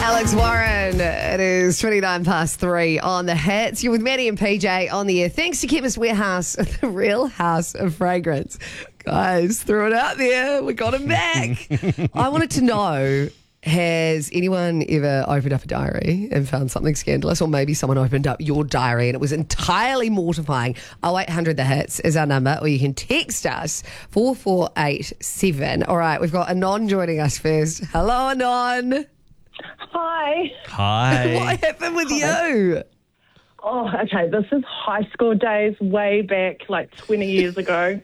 Alex Warren, it is 29 past 3 on the hits. You're with Maddie and PJ on the air. Thanks to Chemist Warehouse, the real house of fragrance. Guys, threw it out there. We got him back. I wanted to know, has anyone ever opened up a diary and found something scandalous? Or maybe someone opened up your diary and it was entirely mortifying. 0800 The Hits is our number, or you can text us 4487. All right, we've got Anon joining us first. Hello, Anon. Hi. Hi. What happened with you? Oh, okay. This is high school days, way back, like 20 years ago.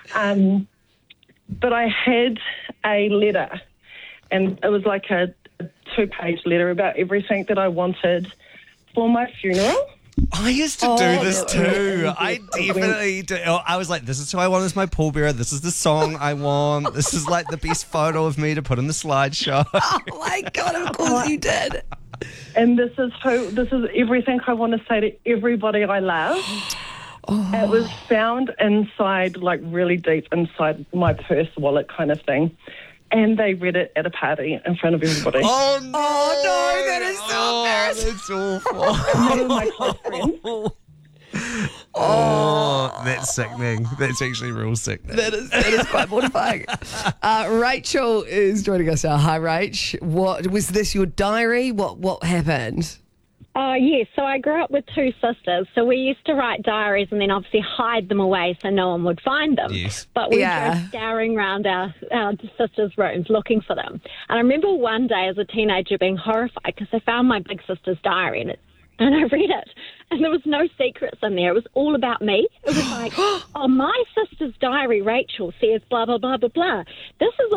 But I had a letter, and it was like a 2-page letter about everything that I wanted for my funeral. I used to do this too. I definitely do. I was like, this is who I want as my pallbearer. This is the song I want. This is like the best photo of me to put in the slideshow. Oh my God, of course you did. And this is everything I want to say to everybody I love. It was found inside, like really deep inside my purse wallet kind of thing. And they read it at a party in front of everybody. Oh no, that is so embarrassing. That's awful. One of my close friends. Oh, that's sickening. That's actually real sickening. That is quite mortifying. Rachel is joining us now. Hi, Rach. What was this? Your diary? What happened? Yes. So I grew up with two sisters. So we used to write diaries and then obviously hide them away so no one would find them. Yes. But we Yeah. were scouring around our sisters' rooms looking for them. And I remember one day as a teenager being horrified because I found my big sister's diary and I read it. And there was no secrets in there. It was all about me. It was like, oh, my sister's diary, Rachel, says blah, blah, blah, blah, blah. This is